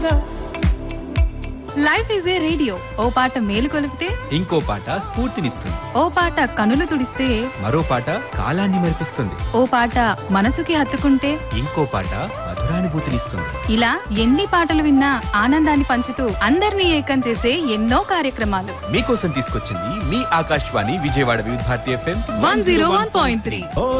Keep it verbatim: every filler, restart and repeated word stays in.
Life is a radio, ఓ పాట మేలు కొలిపితే ఇంకో పాట స్ఫూర్తినిస్తుంది. ఓ పాట కనులు తుడిస్తే మరో పాట కాలాన్ని మరిపిస్తుంది. ఓ పాట మనసుకి హత్తుకుంటే ఇంకో పాట మధురానుభూతినిస్తుంది. ఇలా ఎన్ని పాటలు విన్నా ఆనందాన్ని పంచుతూ అందరినీ ఏకం చేసే ఎన్నో కార్యక్రమాలు మీకోసం తీసుకొచ్చింది మీ ఆకాశవాణి విజయవాడ వివిధ Bharati FM one zero one point three. ఓ